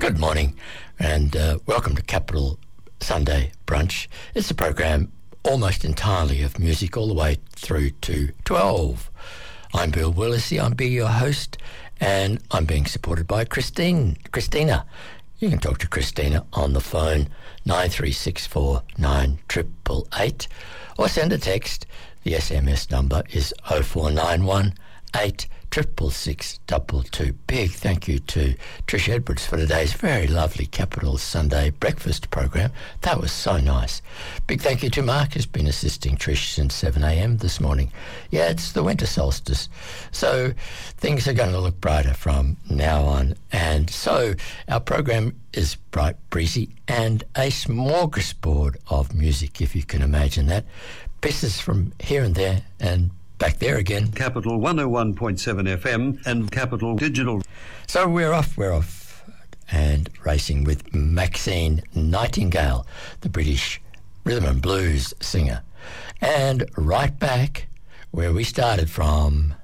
Good morning and welcome to Capital Sunday Brunch. It's a program almost entirely of music all the way through to 12. I'm Bill Willisey, I'm being your host, and I'm being supported by Christina. You can talk to Christina on the phone 9364 9888 or send a text. The SMS number is 0491 86662. Big thank you to Trish Edwards for today's very lovely Capital Sunday breakfast program. That was so nice. Big thank you to Mark, who's been assisting Trish since 7 a.m. this morning. Yeah, it's the winter solstice, so things are going to look brighter from now on. And so our program is bright, breezy, and a smorgasbord of music, if you can imagine that. Pieces from here and there and back there again. Capital 101.7 FM and Capital Digital. So we're off and racing with Maxine Nightingale, the British rhythm and blues singer. And right back where we started from,